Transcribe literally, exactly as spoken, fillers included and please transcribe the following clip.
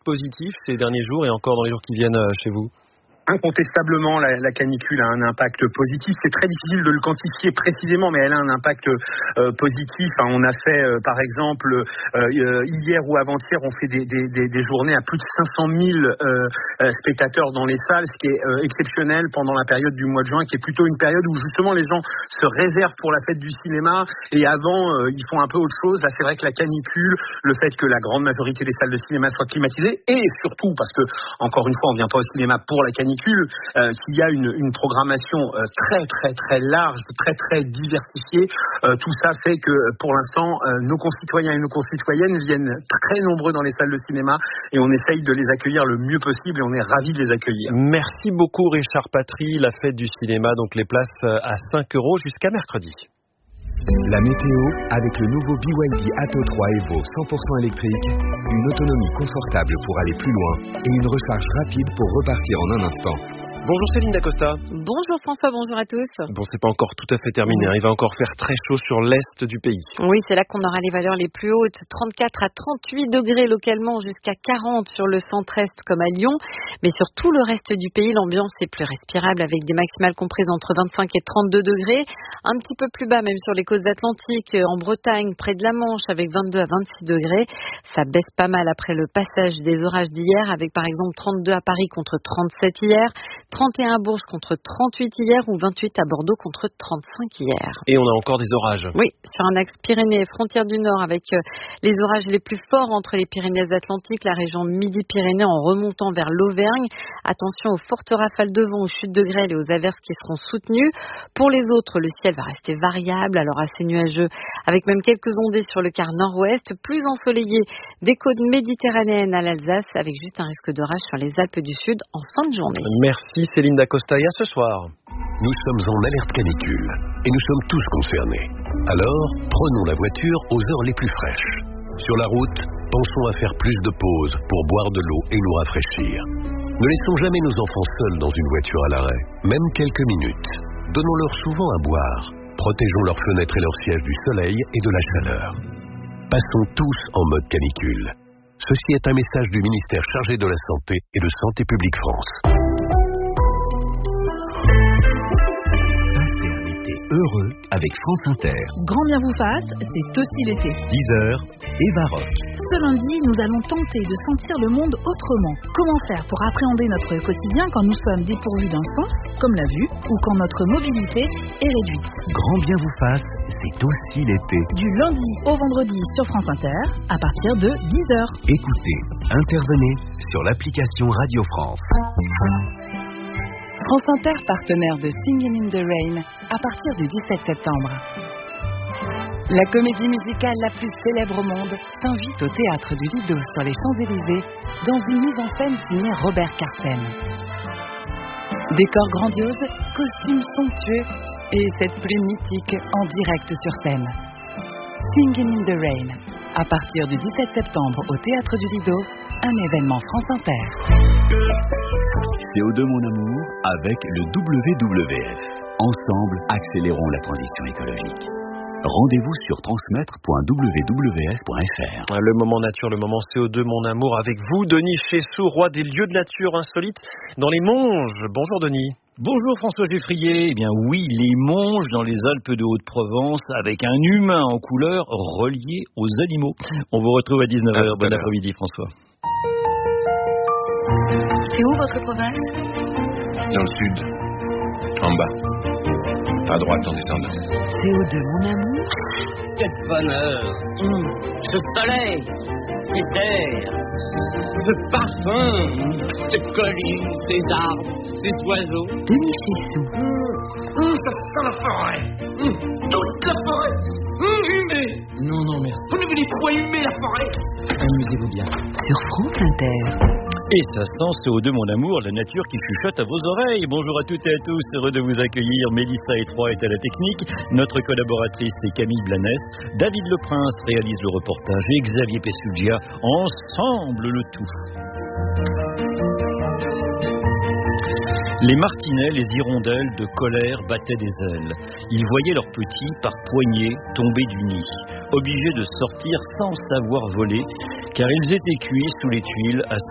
positif ces derniers jours et encore dans les jours qui viennent chez vous? Incontestablement, la, la canicule a un impact positif. C'est très difficile de le quantifier précisément, mais elle a un impact euh, positif. Hein, on a fait, euh, par exemple, euh, hier ou avant-hier, on fait des, des, des, des journées à plus de cinq cent mille euh, spectateurs dans les salles, ce qui est euh, exceptionnel pendant la période du mois de juin, qui est plutôt une période où justement les gens se réservent pour la fête du cinéma. Et avant, euh, ils font un peu autre chose. Là, c'est vrai que la canicule, le fait que la grande majorité des salles de cinéma soient climatisées, et surtout parce que, encore une fois, on vient pas au cinéma pour la canicule. Euh, qu'il y a une, une programmation euh, très très très large, très très diversifiée. Euh, tout ça fait que pour l'instant, euh, nos concitoyens et nos concitoyennes viennent très nombreux dans les salles de cinéma et on essaye de les accueillir le mieux possible et on est ravis de les accueillir. Merci beaucoup Richard Patry. La fête du cinéma, donc les places à cinq euros jusqu'à mercredi. La météo avec le nouveau B Y D Atto trois Evo cent pour cent électrique, une autonomie confortable pour aller plus loin et une recharge rapide pour repartir en un instant. Bonjour Céline Dacosta. Bonjour François, bonjour à tous. Bon, c'est pas encore tout à fait terminé, hein. Il va encore faire très chaud sur l'est du pays. Oui, c'est là qu'on aura les valeurs les plus hautes, trente-quatre à trente-huit degrés localement, jusqu'à quarante sur le centre-est comme à Lyon. Mais sur tout le reste du pays, l'ambiance est plus respirable avec des maximales comprises entre vingt-cinq et trente-deux degrés. Un petit peu plus bas même sur les côtes atlantiques, en Bretagne, près de la Manche, avec vingt-deux à vingt-six degrés. Ça baisse pas mal après le passage des orages d'hier, avec par exemple trente-deux à Paris contre trente-sept hier, trente et un à Bourges contre trente-huit hier ou vingt-huit à Bordeaux contre trente-cinq hier. Et on a encore des orages. Oui, sur un axe Pyrénées, frontière du Nord, avec les orages les plus forts entre les Pyrénées-Atlantiques, la région Midi-Pyrénées en remontant vers l'Auvergne. Attention aux fortes rafales de vent, aux chutes de grêle et aux averses qui seront soutenues. Pour les autres, le ciel va rester variable, alors assez nuageux, avec même quelques ondées sur le quart nord-ouest, plus ensoleillé des côtes méditerranéennes à l'Alsace, avec juste un risque d'orage sur les Alpes du Sud en fin de journée. Merci Céline Dacosta, et à ce soir. Nous sommes en alerte canicule et nous sommes tous concernés. Alors, prenons la voiture aux heures les plus fraîches. Sur la route, pensons à faire plus de pauses pour boire de l'eau et nous rafraîchir. Ne laissons jamais nos enfants seuls dans une voiture à l'arrêt, même quelques minutes. Donnons-leur souvent à boire. Protégeons leurs fenêtres et leurs sièges du soleil et de la chaleur. Passons tous en mode canicule. Ceci est un message du ministère chargé de la Santé et de Santé publique France. Heureux avec France Inter. Grand bien vous fasse, c'est aussi l'été. dix heures et baroque. Ce lundi, nous allons tenter de sentir le monde autrement. Comment faire pour appréhender notre quotidien quand nous sommes dépourvus d'un sens, comme la vue, ou quand notre mobilité est réduite. Grand bien vous fasse, c'est aussi l'été. Du lundi au vendredi sur France Inter, à partir de dix heures. Écoutez, intervenez sur l'application Radio France. France Inter, partenaire de Singing in the Rain, à partir du dix-sept septembre. La comédie musicale la plus célèbre au monde s'invite au théâtre du Lido sur les Champs-Élysées dans une mise en scène signée Robert Carsen. Décors grandioses, costumes somptueux et cette pluie mythique en direct sur scène. Singing in the Rain, à partir du dix-sept septembre au théâtre du Lido, un événement France Inter. C O deux mon amour avec le W W F. Ensemble, accélérons la transition écologique. Rendez-vous sur transmettre point w w f point f r. Le moment nature, le moment C O deux mon amour avec vous, Denis Chessou, roi des lieux de nature insolites dans les Monges. Bonjour Denis. Bonjour François Geffrier. Eh bien oui, les Monges dans les Alpes de Haute-Provence avec un humain en couleur relié aux animaux. On vous retrouve à dix-neuf heures. Bon après-midi François. C'est où votre province? Dans le sud, en bas, à droite en descendant. C O deux mon amour. Quel bonheur. Mmh. Ce soleil, cet air, ce parfum, ces collines, ces arbres, ces oiseaux. Denis Chessou. Mmh. Mmh, ça sent la forêt. Mmh. Toute la forêt. Mmh, humée. Non, non, merci. Vous avez des fois humé la forêt. Amusez-vous bien. Sur France Inter. Et ça sent C O deux mon amour, la nature qui chuchote à vos oreilles. Bonjour à toutes et à tous, heureux de vous accueillir. Mélissa Etroy est à la technique, notre collaboratrice est Camille Blanes, David Leprince réalise le reportage et Xavier Pessugia, ensemble le tout. Les martinets, les hirondelles de colère battaient des ailes. Ils voyaient leurs petits par poignées tomber du nid, obligés de sortir sans savoir voler, car ils étaient cuits sous les tuiles à